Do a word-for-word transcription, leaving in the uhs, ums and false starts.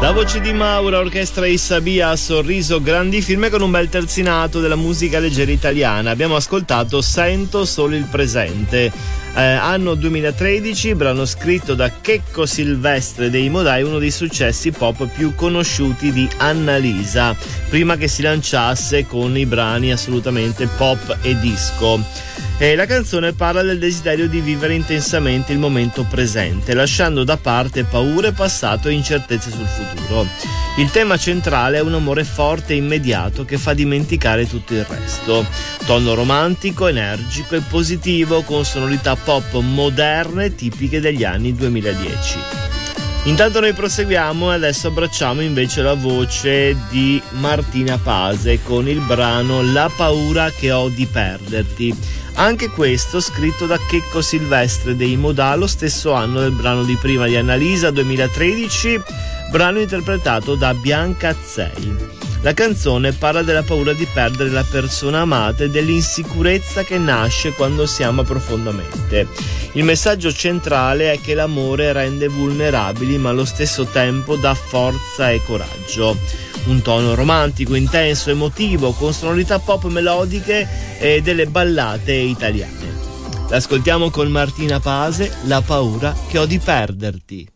La voce di Maura, orchestra Issabia, ha sorriso, grandi film con un bel terzinato della musica leggera italiana. Abbiamo ascoltato Sento solo il presente, eh, anno duemilatredici, brano scritto da Checco Silvestre dei Modai, uno dei successi pop più conosciuti di Annalisa, prima che si lanciasse con i brani assolutamente pop e disco. E la canzone parla del desiderio di vivere intensamente il momento presente, lasciando da parte paure, passato e incertezze sul futuro. Il tema centrale è un amore forte e immediato che fa dimenticare tutto il resto. Tono romantico, energico e positivo, con sonorità pop moderne tipiche degli anni duemiladieci. Intanto noi proseguiamo e adesso abbracciamo invece la voce di Martina Pase con il brano La paura che ho di perderti. Anche questo scritto da Checco Silvestre dei Modà, lo stesso anno del brano di prima di Annalisa, duemilatredici, brano interpretato da Bianca Azzei. La canzone parla della paura di perdere la persona amata e dell'insicurezza che nasce quando si ama profondamente. Il messaggio centrale è che l'amore rende vulnerabili, ma allo stesso tempo dà forza e coraggio. Un tono romantico, intenso, emotivo, con sonorità pop melodiche e delle ballate italiane. L'ascoltiamo con Martina Pase, La paura che ho di perderti.